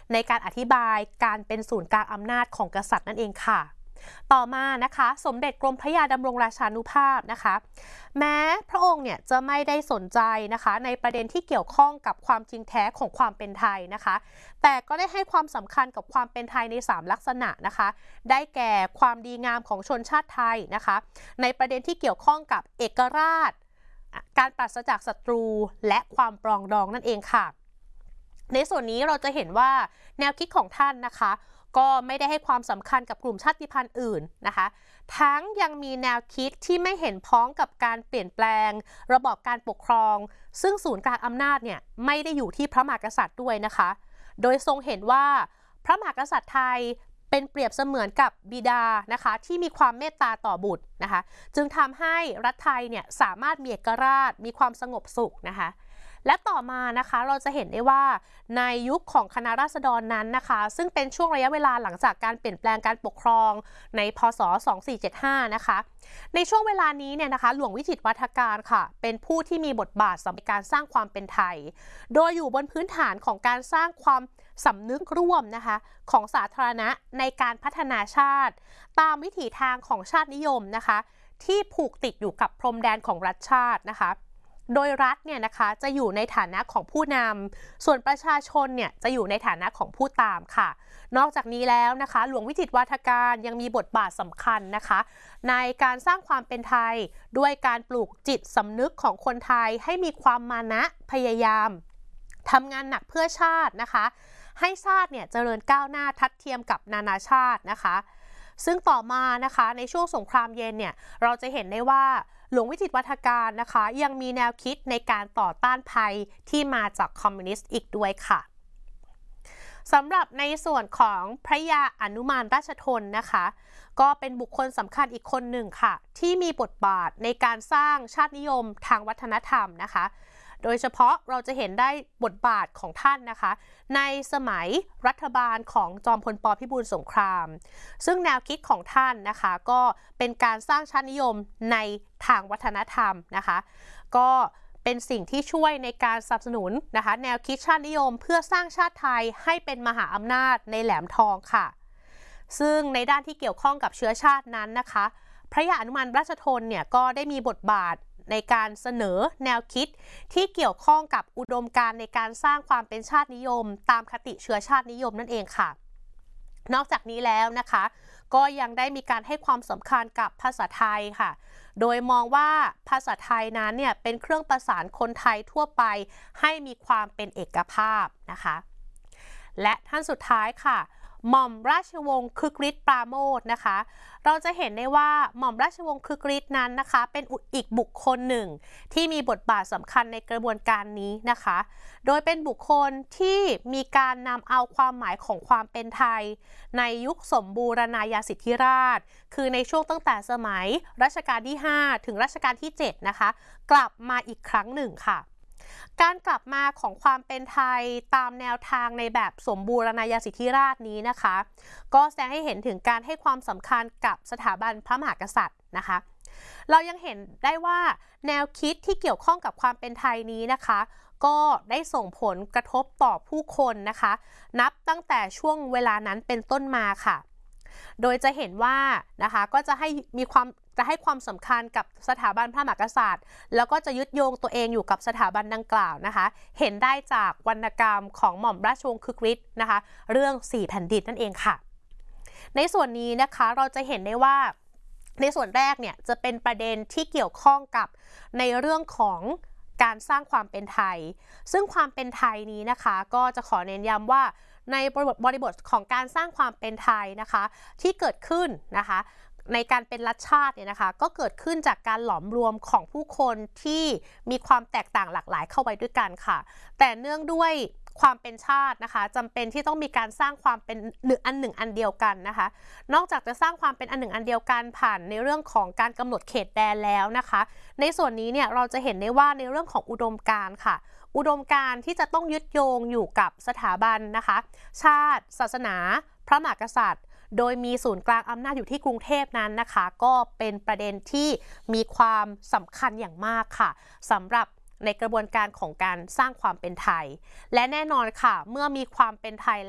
ในการอธิบายการเป็นศูนย์กลางอำนาจของกษัตริย์นั่นเองค่ะต่อมานะคะสมเด็จกรมพระยาดำรงราชานุภาพนะคะแม้พระองค์เนี่ยจะไม่ได้สนใจนะคะในประเด็นที่เกี่ยวข้องกับความจริงแท้ของความเป็นไทยนะคะแต่ก็ได้ให้ความสำคัญกับความเป็นไทยใน3ลักษณะนะคะได้แก่ความดีงามของชนชาติไทยนะคะในประเด็นที่เกี่ยวข้องกับเอกราชการปราศจากศัตรูและความปรองดองนั่นเองค่ะในส่วนนี้เราจะเห็นว่าแนวคิดของท่านนะคะก็ไม่ได้ให้ความสำคัญกับกลุ่มชาติพันธุ์อื่นนะคะทั้งยังมีแนวคิดที่ไม่เห็นพ้องกับการเปลี่ยนแปลงระบอบการปกครองซึ่งศูนย์กลางอำนาจเนี่ยไม่ได้อยู่ที่พระมหากษัตริย์ด้วยนะคะโดยทรงเห็นว่าพระมหากษัตริย์ไทยเป็นเปรียบเสมือนกับบิดานะคะที่มีความเมตตาต่อบุตรนะคะจึงทำให้รัฐไทยเนี่ยสามารถมีเอกราชมีความสงบสุขนะคะและต่อมานะคะเราจะเห็นได้ว่าในยุคของคณะราษฎรนั้นนะคะซึ่งเป็นช่วงระยะเวลาหลังจากการเปลี่ยนแปลงการปกครองในพ.ศ. 2475นะคะในช่วงเวลานี้เนี่ยนะคะหลวงวิจิตรวัฒการค่ะเป็นผู้ที่มีบทบาทสำหรับการสร้างความเป็นไทยโดยอยู่บนพื้นฐานของการสร้างความสำนึกร่วมนะคะของสาธารณะในการพัฒนาชาติตามวิถีทางของชาตินิยมนะคะที่ผูกติดอยู่กับพรมแดนของรัฐชาตินะคะโดยรัฐเนี่ยนะคะจะอยู่ในฐานะของผู้นำส่วนประชาชนเนี่ยจะอยู่ในฐานะของผู้ตามค่ะนอกจากนี้แล้วนะคะหลวงวิจิตรวัฒการยังมีบทบาทสำคัญนะคะในการสร้างความเป็นไทยด้วยการปลูกจิตสำนึกของคนไทยให้มีความมานะพยายามทำงานหนักเพื่อชาตินะคะให้ชาติเนี่ยเจริญก้าวหน้าทัดเทียมกับนานาชาตินะคะซึ่งต่อมานะคะในช่วงสงครามเย็นเนี่ยเราจะเห็นได้ว่าหลวงวิจิตรวัฒการนะคะยังมีแนวคิดในการต่อต้านภัยที่มาจากคอมมิวนิสต์อีกด้วยค่ะสำหรับในส่วนของพระยาอนุมานราชทนนะคะก็เป็นบุคคลสำคัญอีกคนหนึ่งค่ะที่มีบทบาทในการสร้างชาตินิยมทางวัฒนธรรมนะคะโดยเฉพาะเราจะเห็นได้บทบาทของท่านนะคะในสมัยรัฐบาลของจอมพลป.พิบูลสงครามซึ่งแนวคิดของท่านนะคะก็เป็นการสร้างชาตินิยมในทางวัฒนธรรมนะคะก็เป็นสิ่งที่ช่วยในการสนับสนุนนะคะแนวคิดชาตินิยมเพื่อสร้างชาติไทยให้เป็นมหาอำนาจในแหลมทองค่ะซึ่งในด้านที่เกี่ยวข้องกับเชื้อชาตินั้นนะคะพระยาอนุมานราชทนเนี่ยก็ได้มีบทบาทในการเสนอแนวคิดที่เกี่ยวข้องกับอุดมการณ์ในการสร้างความเป็นชาตินิยมตามคติเชื้อชาตินิยมนั่นเองค่ะนอกจากนี้แล้วนะคะก็ยังได้มีการให้ความสำคัญกับภาษาไทยค่ะโดยมองว่าภาษาไทยนั้นเนี่ยเป็นเครื่องประสานคนไทยทั่วไปให้มีความเป็นเอกภาพนะคะและท่านสุดท้ายค่ะหม่อมราชวงศ์คึกฤทธิ์ปราโมชนะคะเราจะเห็นได้ว่าหม่อมราชวงศ์คึกฤทธิ์นั้นนะคะเป็นอีกบุคคลหนึ่งที่มีบทบาทสำคัญในกระบวนการนี้นะคะโดยเป็นบุคคลที่มีการนำเอาความหมายของความเป็นไทยในยุคสมบูรณาญาสิทธิราชคือในช่วงตั้งแต่สมัยรัชกาลที่5ถึงรัชกาลที่7นะคะกลับมาอีกครั้งหนึ่งค่ะการกลับมาของความเป็นไทยตามแนวทางในแบบสมบูรณาญาสิทธิราชย์นี้นะคะก็แสดงให้เห็นถึงการให้ความสำคัญกับสถาบันพระมหากษัตริย์นะคะเรายังเห็นได้ว่าแนวคิดที่เกี่ยวข้องกับความเป็นไทยนี้นะคะก็ได้ส่งผลกระทบต่อผู้คนนะคะนับตั้งแต่ช่วงเวลานั้นเป็นต้นมาค่ะโดยจะเห็นว่านะคะก็จะให้ความสำคัญกับสถาบันพระมหากษัตริย์แล้วก็จะยึดโยงตัวเองอยู่กับสถาบันดังกล่าวนะคะเห็นได้จากวรรณกรรมของหม่อมราชวงศ์คึกฤทธิ์นะคะเรื่อง4แผ่นดินนั่นเองค่ะในส่วนนี้นะคะเราจะเห็นได้ว่าในส่วนแรกเนี่ยจะเป็นประเด็นที่เกี่ยวข้องกับในเรื่องของการสร้างความเป็นไทยซึ่งความเป็นไทยนี้นะคะก็จะขอเน้นย้ำว่าในบริบทของการสร้างความเป็นไทยนะคะที่เกิดขึ้นนะคะในการเป็นรัฐชาติเนี่ยนะคะก็เกิดขึ้นจากการหลอมรวมของผู้คนที่มีความแตกต่างหลากหลายเข้าไปด้วยกันค่ะแต่เนื่องด้วยความเป็นชาตินะคะจำเป็นที่ต้องมีการสร้างความเป็นอันหนึ่งอันเดียวกันนะคะนอกจากจะสร้างความเป็นอันหนึ่งอันเดียวกันผ่านในเรื่องของการกำหนดเขตแดนแล้วนะคะในส่วนนี้เนี่ยเราจะเห็นได้ว่าในเรื่องของอุดมการณ์ค่ะอุดมการณ์ที่จะต้องยึดโยงอยู่กับสถาบันนะคะชาติศาสนาพระมหากษัตริย์โดยมีศูนย์กลางอำนาจอยู่ที่กรุงเทพนั้นนะคะก็เป็นประเด็นที่มีความสำคัญอย่างมากค่ะสำหรับในกระบวนการของการสร้างความเป็นไทยและแน่นอนค่ะเมื่อมีความเป็นไทย